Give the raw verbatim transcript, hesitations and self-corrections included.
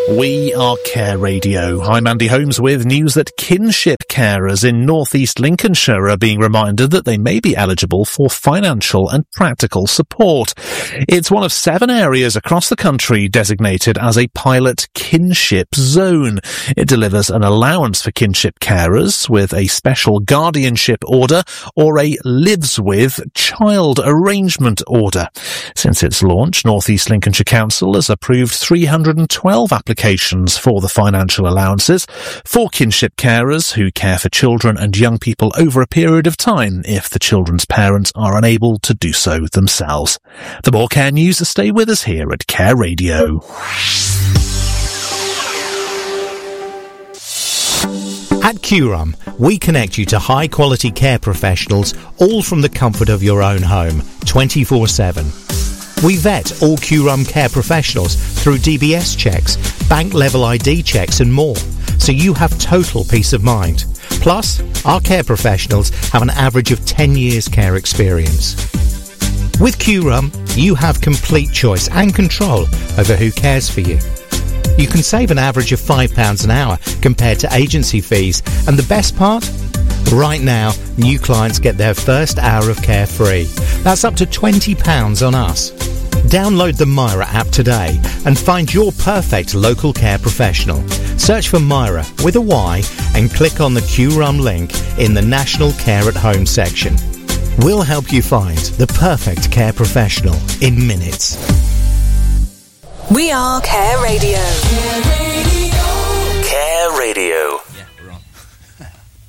We are Care Radio. I'm Andy Holmes with news that kinship carers in North East Lincolnshire are being reminded that they may be eligible for financial and practical support. It's one of seven areas across the country designated as a pilot kinship zone. It delivers an allowance for kinship carers with a special guardianship order or a lives with child arrangement order. Since its launch, North East Lincolnshire Council has approved three hundred twelve applications for the financial allowances for kinship carers who care for children and young people over a period of time if the children's parents are unable to do so themselves. For more care news, stay with us here at Care Radio. At Q R U M, we connect you to high-quality care professionals, all from the comfort of your own home, twenty-four seven. We vet all Q R U M care professionals through D B S checks, bank-level I D checks and more, so you have total peace of mind. Plus, our care professionals have an average of ten years care experience. With Q R U M, you have complete choice and control over who cares for you. You can save an average of five pounds an hour compared to agency fees, and the best part? Right now, new clients get their first hour of care free. That's up to twenty pounds on us. Download the Myra app today and find your perfect local care professional. Search for Myra with a Y and click on the Q R U M link in the National Care at Home section. We'll help you find the perfect care professional in minutes. We are Care Radio. Care Radio. Care Radio.